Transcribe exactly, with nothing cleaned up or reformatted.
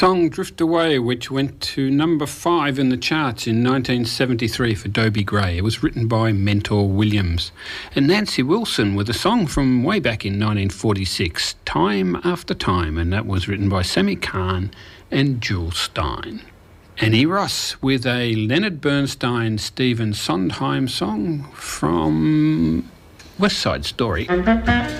song Drift Away, which went to number five in the charts in nineteen seventy-three for Dobie Gray. It was written by Mentor Williams. And Nancy Wilson with a song from way back in nineteen forty-six, Time After Time, and that was written by Sammy Kahn and Jules Stein. Annie Ross with a Leonard Bernstein, Stephen Sondheim song from West Side Story.